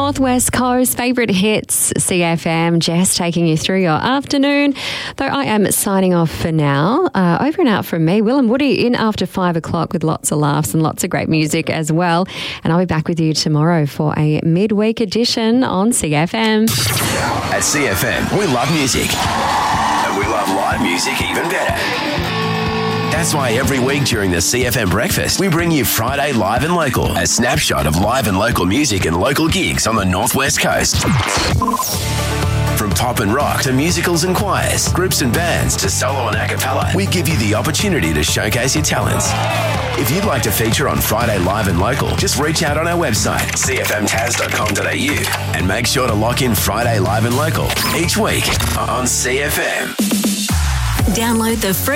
Northwest Coast, favourite hits, CFM. Jess taking you through your afternoon. Though I am signing off for now. Over and out from me, Will and Woody in after 5 o'clock with lots of laughs and lots of great music as well. And I'll be back with you tomorrow for a midweek edition on CFM. At CFM, we love music. And we love live music even better. That's why every week during the CFM Breakfast, we bring you Friday Live and Local, a snapshot of live and local music and local gigs on the Northwest Coast. From pop and rock to musicals and choirs, groups and bands to solo and a cappella, we give you the opportunity to showcase your talents. If you'd like to feature on Friday Live and Local, just reach out on our website, cfmtas.com.au, and make sure to lock in Friday Live and Local each week on CFM. Download the free